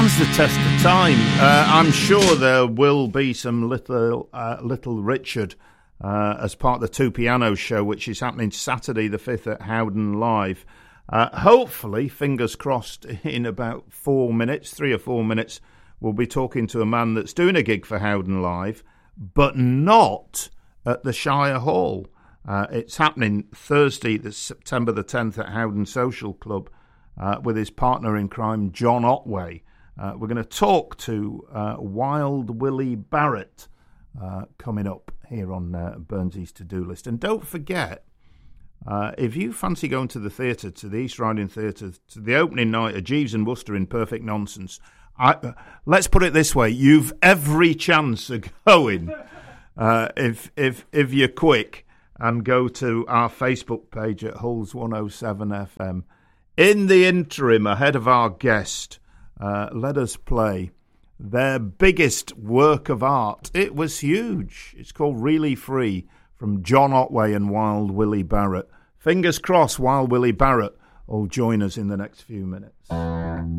stands the test of time. I'm sure there will be some Little Richard as part of the Two Pianos show, which is happening Saturday the 5th at Howden Live. Hopefully, fingers crossed, in about 3 or 4 minutes, we'll be talking to a man that's doing a gig for Howden Live, but not at the Shire Hall. It's happening Thursday, September the 10th at Howden Social Club with his partner in crime, John Otway. We're going to talk to Wild Willie Barrett coming up here on Burnsy's to-do list. And don't forget, if you fancy going to the theatre, to the East Riding Theatre, to the opening night of Jeeves and Wooster in Perfect Nonsense, let's put it this way, you've every chance of going if you're quick and go to our Facebook page at Hulls 107 FM. In the interim, ahead of our guest, let us play their biggest work of art. It was huge. It's called Really Free, from John Otway and Wild Willie Barrett. Fingers crossed Wild Willie Barrett will join us in the next few minutes.